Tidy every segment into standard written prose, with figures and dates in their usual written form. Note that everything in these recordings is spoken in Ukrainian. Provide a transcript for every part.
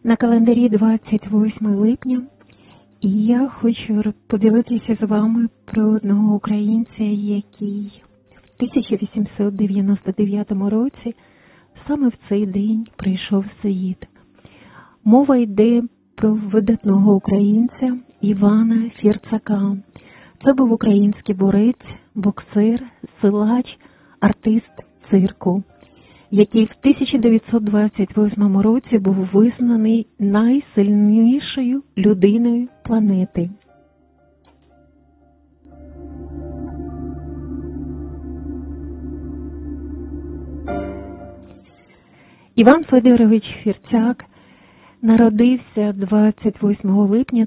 На календарі 28 липня, і я хочу поділитися з вами про одного українця, який в 1899 році саме в цей день прийшов в світ. Мова йде про видатного українця Івана Фірцака. Це був український борець, боксер, силач, артист цирку, який в 1928 році був визнаний найсильнішою людиною планети. Іван Федорович Фірцак народився 28 липня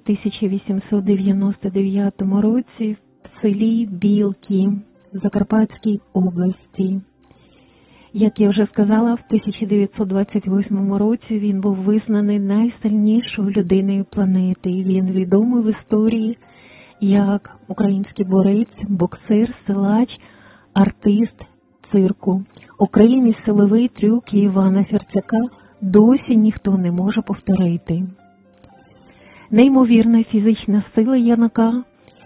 1899 році в селі Білки в Закарпатській області. Як я вже сказала, в 1928 році він був визнаний найсильнішою людиною планети. Він відомий в історії як український борець, боксер, силач, артист цирку. Окремі силові трюки Івана Фірцака досі ніхто не може повторити. Неймовірна фізична сила юнака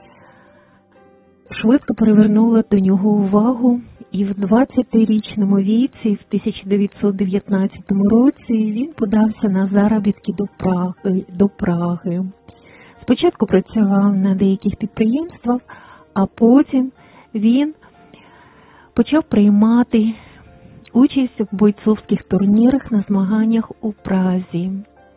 швидко привернула до нього увагу, і в 20-річному віці, в 1919 році, він подався на заробітки до Праги. Спочатку працював на деяких підприємствах, а потім він почав приймати участь в бойцовських турнірах на змаганнях у Празі.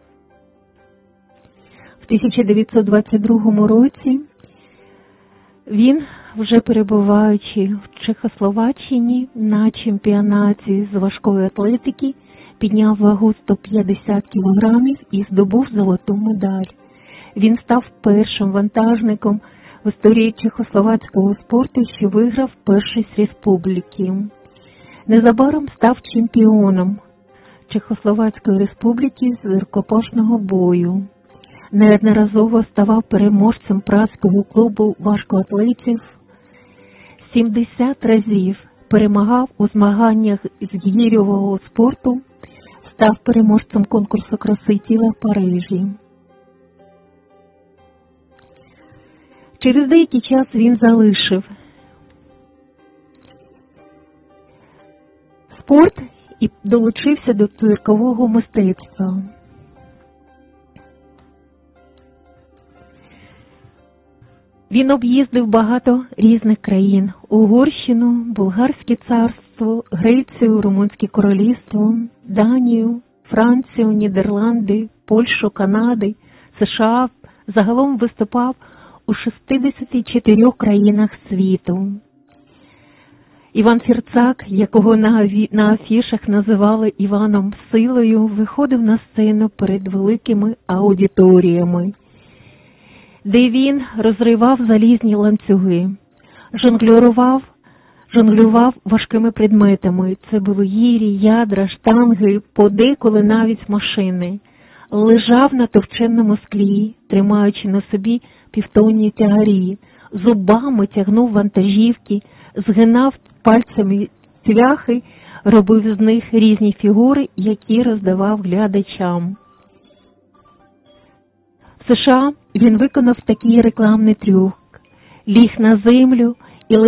В 1922 році він, вже перебуваючи в Чехословаччині на чемпіонаті з важкої атлетики, підняв вагу 150 кг і здобув золоту медаль. Він став першим вантажником в історії чехословацького спорту, що виграв першість республіки. Незабаром став чемпіоном Чехословацької республіки з рукопашного бою. Неодноразово ставав переможцем Празького клубу важкоатлетів. 70 разів перемагав у змаганнях з гірьового спорту, став переможцем конкурсу краси тіла в Парижі. Через деякий час він залишив спорт і долучився до циркового мистецтва. Він об'їздив багато різних країн – Угорщину, Болгарське царство, Грецію, Румунське королівство, Данію, Францію, Нідерланди, Польщу, Канаду, США. Загалом виступав у 64 країнах світу. Іван Фірцак, якого на афішах називали Іваном Силою, виходив на сцену перед великими аудиторіями, де він розривав залізні ланцюги, жонглював важкими предметами. Це були гірі, ядра, штанги, подеколи навіть машини. Лежав на товченому склі, тримаючи на собі півтонні тягарі, зубами тягнув вантажівки, згинав пальцями цвяхи, робив з них різні фігури, які роздавав глядачам. В США він виконав такий рекламний трюк. Ліг на землю,